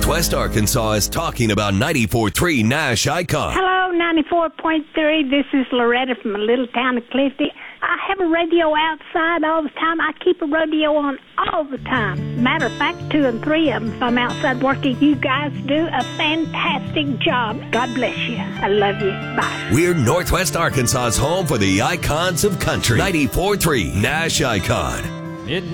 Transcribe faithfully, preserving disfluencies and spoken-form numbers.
Northwest Arkansas is talking about ninety-four point three Nash Icon. Hello, ninety-four point three. This is Loretta from a little town of Clifty. I have a radio outside all the time. I keep a radio on all the time. Matter of fact, two and three of them, if I'm outside working. You guys do a fantastic job. God bless you. I love you. Bye. We're Northwest Arkansas's home for the icons of country. ninety-four point three Nash Icon. It